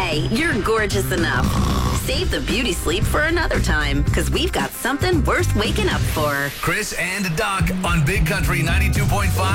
Hey, you're gorgeous enough. Save the beauty sleep for another time, because we've got something worth waking up for. Chris and Doc on Big Country 92.5